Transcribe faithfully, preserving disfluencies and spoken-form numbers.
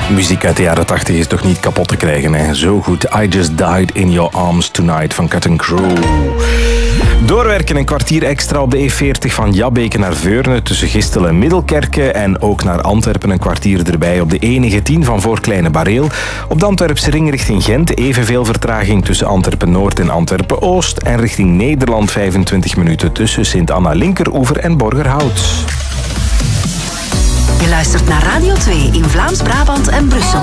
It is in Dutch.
Muziek uit de jaren tachtig is toch niet kapot te krijgen, hè? Zo goed. I Just Died in Your Arms Tonight van Cutting Crew. Doorwerken een kwartier extra op de E veertig van Jabbeke naar Veurne tussen Gistel en Middelkerke en ook naar Antwerpen een kwartier erbij op de E negentien van voor Kleine Bareel. Op de Antwerpse ring richting Gent evenveel vertraging tussen Antwerpen-Noord en Antwerpen-Oost en richting Nederland vijfentwintig minuten tussen Sint-Anna Linkeroever en Borgerhout. Je luistert naar Radio twee in Vlaams-Brabant en Brussel.